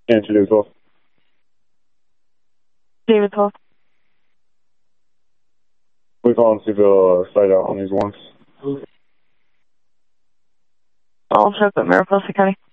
Introduce yourself. David Hoff. We calling to see if you'll cite out on these warrants. I'll check with Mariposa County.